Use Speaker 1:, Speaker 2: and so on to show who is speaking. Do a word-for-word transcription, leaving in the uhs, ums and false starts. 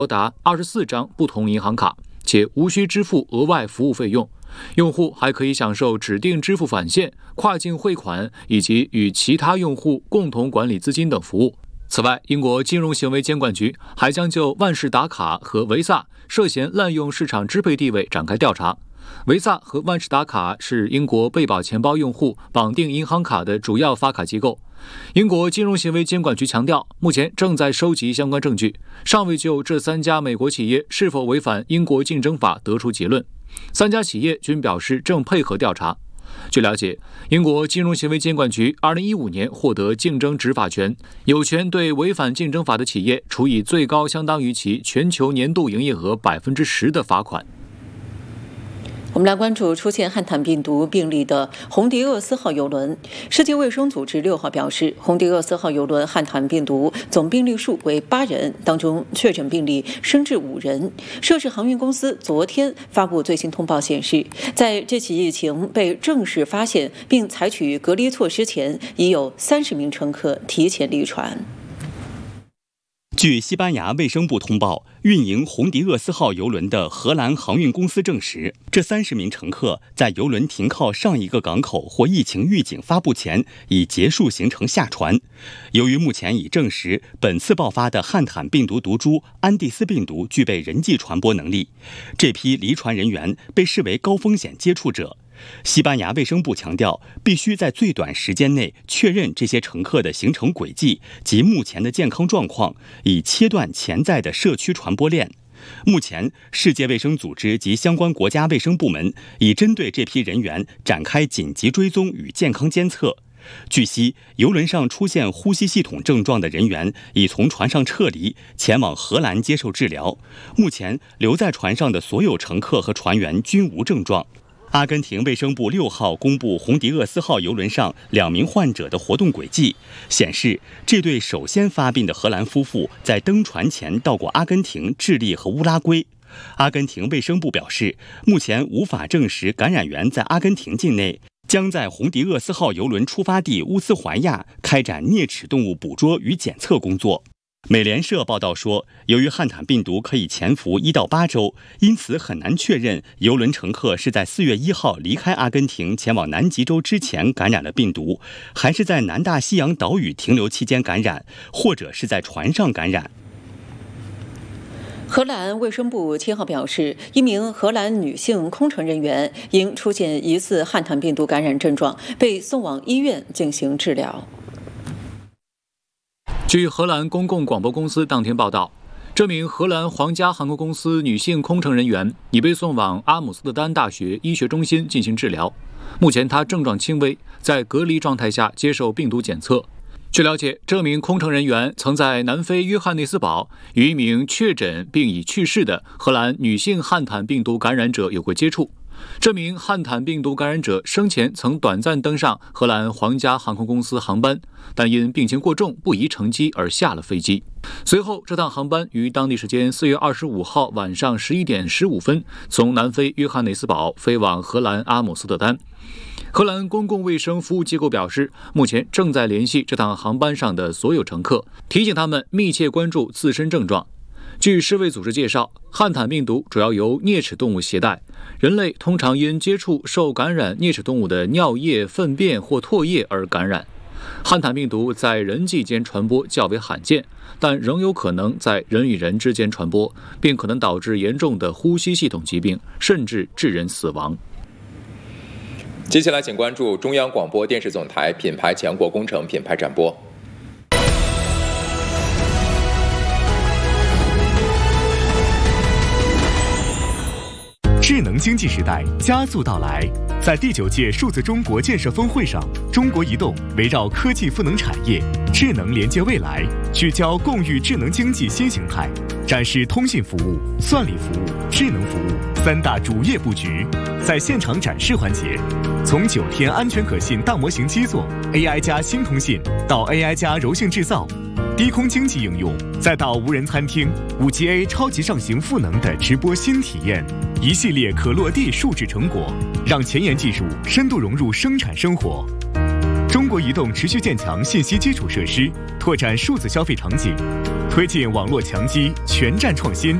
Speaker 1: 多达二十四张不同银行卡，且无需支付额外服务费用。用户还可以享受指定支付返现、跨境汇款以及与其他用户共同管理资金等服务。此外，英国金融行为监管局还将就万事达卡和维萨涉嫌滥用市场支配地位展开调查。维萨和万事达卡是英国贝宝钱包用户绑定银行卡的主要发卡机构。英国金融行为监管局强调，目前正在收集相关证据，尚未就这三家美国企业是否违反英国竞争法得出结论。三家企业均表示正配合调查。据了解，英国金融行为监管局二零一五年获得竞争执法权，有权对违反竞争法的企业处以最高相当于其全球年度营业额百分之十的罚款。
Speaker 2: 我们来关注出现汉坦病毒病例的红迪厄斯号邮轮。世界卫生组织六号表示，红迪厄斯号邮轮汉坦病毒总病例数为八人，当中确诊病例升至五人。涉事航运公司昨天发布最新通报显示，在这起疫情被正式发现并采取隔离措施前，已有三十名乘客提前离船。
Speaker 3: 据西班牙卫生部通报，运营红迪厄斯号邮轮的荷兰航运公司证实，这三十名乘客在邮轮停靠上一个港口或疫情预警发布前已结束行程下船。由于目前已证实本次爆发的汉坦病毒毒株安地斯病毒具备人际传播能力，这批离船人员被视为高风险接触者。西班牙卫生部强调，必须在最短时间内确认这些乘客的行程轨迹及目前的健康状况，以切断潜在的社区传播链。目前，世界卫生组织及相关国家卫生部门已针对这批人员展开紧急追踪与健康监测。据悉，邮轮上出现呼吸系统症状的人员已从船上撤离，前往荷兰接受治疗。目前，留在船上的所有乘客和船员均无症状。阿根廷卫生部六号公布红迪厄斯号邮轮上两名患者的活动轨迹，显示这对首先发病的荷兰夫妇在登船前到过阿根廷、智利和乌拉圭。阿根廷卫生部表示，目前无法证实感染源在阿根廷境内，将在红迪厄斯号邮轮出发地乌斯怀亚开展啮齿动物捕捉与检测工作。美联社报道说，由于汉坦病毒可以潜伏一到八周，因此很难确认邮轮乘客是在四月一号离开阿根廷前往南极洲之前感染了病毒，还是在南大西洋岛屿停留期间感染，或者是在船上感染。
Speaker 2: 荷兰卫生部七号表示，一名荷兰女性空乘人员因出现疑似汉坦病毒感染症状，被送往医院进行治疗。
Speaker 1: 据荷兰公共广播公司当天报道，这名荷兰皇家航空公司女性空乘人员已被送往阿姆斯特丹大学医学中心进行治疗。目前她症状轻微，在隔离状态下接受病毒检测。据了解，这名空乘人员曾在南非约翰内斯堡与一名确诊并已去世的荷兰女性汉坦病毒感染者有过接触。这名汉坦病毒感染者生前曾短暂登上荷兰皇家航空公司航班，但因病情过重不宜乘机而下了飞机。随后，这趟航班于当地时间四月二十五号晚上十一点十五分从南非约翰内斯堡飞往荷兰阿姆斯特丹。荷兰公共卫生服务机构表示，目前正在联系这趟航班上的所有乘客，提醒他们密切关注自身症状。据世卫组织介绍，汉坦病毒主要由啮齿动物携带，人类通常因接触受感染啮齿动物的尿液、粪便或唾液而感染。汉坦病毒在人际间传播较为罕见，但仍有可能在人与人之间传播，并可能导致严重的呼吸系统疾病，甚至致人死亡。
Speaker 4: 接下来请关注中央广播电视总台品牌强国工程品牌展播。
Speaker 5: 智能经济时代加速到来，在第九届数字中国建设峰会上，中国移动围绕科技赋能产业、智能连接未来，聚焦共育智能经济新形态，展示通信服务、算力服务、智能服务三大主业布局。在现场展示环节，从九天安全可信大模型基座 A I 加新通信到 A I 加柔性制造，低空经济应用，再到无人餐厅、五 G A 超级上行赋能的直播新体验，一系列可落地数字成果，让前沿技术深度融入生产生活。中国移动持续建强信息基础设施，拓展数字消费场景， 推进网络强基，全站创新。